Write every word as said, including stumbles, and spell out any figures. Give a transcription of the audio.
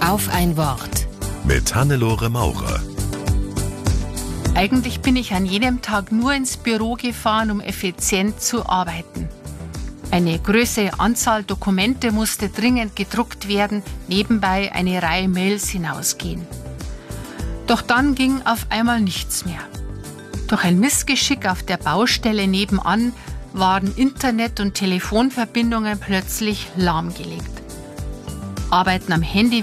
Auf ein Wort. Mit Hannelore Maurer. Eigentlich bin ich an jedem Tag nur ins Büro gefahren, um effizient zu arbeiten. Eine größere Anzahl Dokumente musste dringend gedruckt werden, nebenbei eine Reihe Mails hinausgehen. Doch dann ging auf einmal nichts mehr. Durch ein Missgeschick auf der Baustelle nebenan waren Internet- und Telefonverbindungen plötzlich lahmgelegt. Arbeiten am Handy